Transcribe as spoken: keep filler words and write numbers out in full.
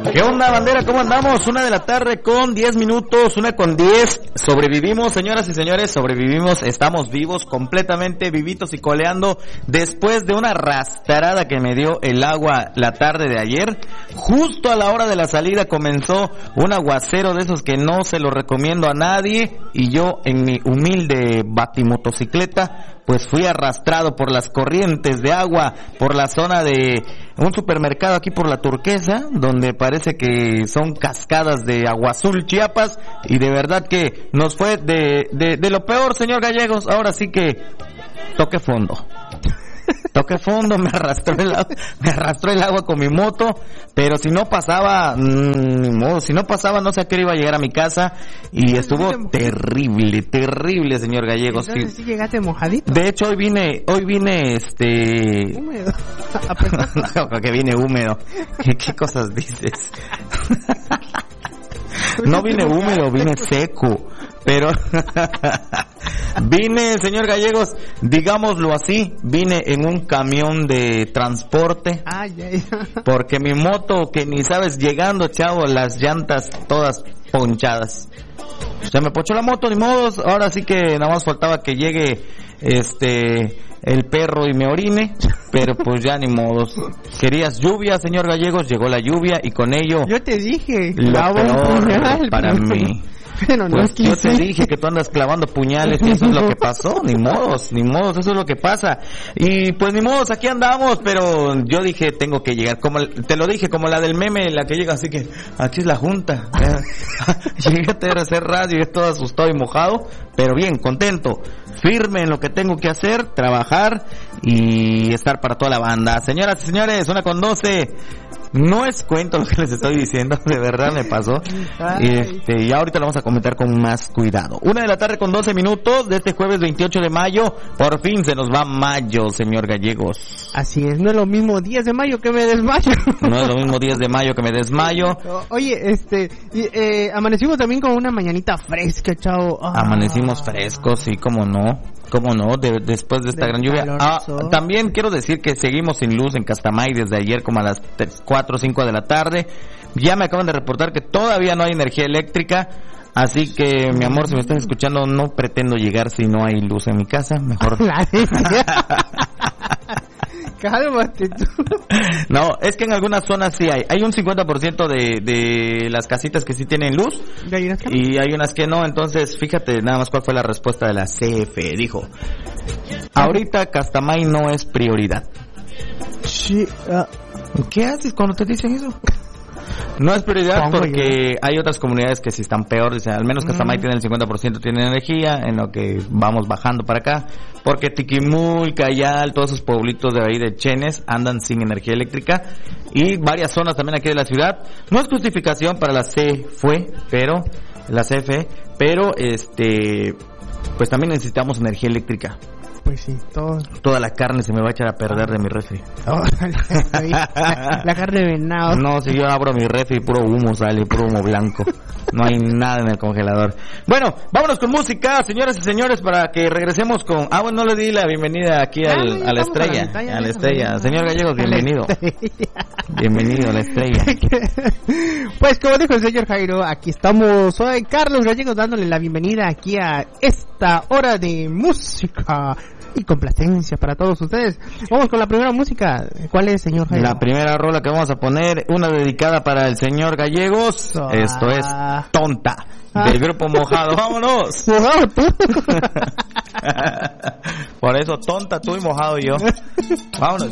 ¿Qué onda, bandera? ¿Cómo andamos? Una de la tarde con diez minutos, una con diez. Sobrevivimos, señoras y señores, sobrevivimos. Estamos vivos, completamente vivitos y coleando después de una arrastrada que me dio el agua la tarde de ayer. Justo a la hora de la salida comenzó un aguacero de esos que no se lo recomiendo a nadie. Y yo, en mi humilde batimotocicleta, pues fui arrastrado por las corrientes de agua por la zona de un supermercado aquí por la Turquesa, donde parece que son cascadas de agua azul Chiapas, y de verdad que nos fue de, de, de lo peor, señor Gallegos. Ahora sí que toque fondo. Toque fondo, me arrastró el agua, me arrastró el agua con mi moto, pero si no pasaba, mmm, ni modo, si no pasaba no sé a qué hora iba a llegar a mi casa, y estuvo terrible, terrible, señor Gallegos. Entonces sí llegaste mojadito. De hecho hoy vine, hoy vine este... húmedo. No, que vine húmedo. ¿Qué, qué cosas dices? No vine húmedo, vine seco. Pero vine, señor Gallegos, digámoslo así, vine en un camión de transporte. Ay, ay. Porque mi moto, que ni sabes, llegando, chavo, las llantas todas ponchadas. Se me ponchó la moto, ni modos. Ahora sí que nada más faltaba que llegue este el perro y me orine, pero pues ya ni modos. Querías lluvia, señor Gallegos, llegó la lluvia y con ello yo te dije, lo peor para mí. Pero no pues es que yo sí. te dije que tú andas clavando puñales y eso es lo que pasó, ni modos, ni modos, eso es lo que pasa. Y pues ni modos, aquí andamos, pero yo dije, tengo que llegar, como te lo dije, como la del meme, la que llega así que, aquí es la junta. Llegué a hacer radio y es todo asustado y mojado, pero bien, contento, firme en lo que tengo que hacer, trabajar y estar para toda la banda. Señoras y señores, una con doce. No es cuento lo que les estoy diciendo, de verdad me pasó. Este, y ahorita lo vamos a comentar con más cuidado. Una de la tarde con doce minutos de este jueves veintiocho de mayo. Por fin se nos va mayo, señor Gallegos. Así es, no es lo mismo diez de mayo que me desmayo. No es lo mismo diez de mayo que me desmayo. Oye, este, eh, amanecimos también con una mañanita fresca, chao. Ah. Amanecimos frescos, sí, cómo no. ¿Cómo no? De, después de esta de gran lluvia. Ah, también quiero decir que seguimos sin luz en Castamay desde ayer como a las cuatro o cinco de la tarde. Ya me acaban de reportar que todavía no hay energía eléctrica. Así que, mi amor, si me estás escuchando, no pretendo llegar si no hay luz en mi casa. Mejor... Cálmate tú. No, es que en algunas zonas sí hay. Hay un cincuenta por ciento de, de las casitas que sí tienen luz. ¿Y hay unas que no? Y hay unas que no. Entonces, fíjate nada más cuál fue la respuesta de la C F E. Dijo, ahorita Castamay no es prioridad. Sí. Uh... ¿Qué haces cuando te dicen eso? No es prioridad porque hay otras comunidades que sí están peor. Dicen, al menos Castamay mm. tiene el cincuenta por ciento tiene energía, en lo que vamos bajando para acá. Porque Tiquimul, Cayal, todos esos pueblitos de ahí de Chenes andan sin energía eléctrica. Y varias zonas también aquí de la ciudad. No es justificación para la C F E, pero, la C F E, pero este, pues también necesitamos energía eléctrica. Pues sí, todo. Toda la carne se me va a echar a perder de mi refri. Oh, la, la carne de venado. No, si yo abro mi refri, puro humo sale, puro humo blanco. No hay nada en el congelador. Bueno, vámonos con música, señoras y señores, para que regresemos con... Ah, bueno, no le di la bienvenida aquí al, a la estrella. A la, a la estrella. Señor Gallegos, bienvenido. Bienvenido a la estrella. Pues como dijo el señor Jairo, aquí estamos. Soy Carlos Gallegos dándole la bienvenida aquí a esta hora de música y complacencia para todos ustedes. Vamos con la primera música. ¿Cuál es, señor Jairo? La primera rola que vamos a poner, una dedicada para el señor Gallegos. Ah. Esto es Tonta, ah. del grupo Mojado. ¡Vámonos! Mojado tú. Por eso, tonta tú y mojado yo. Vámonos.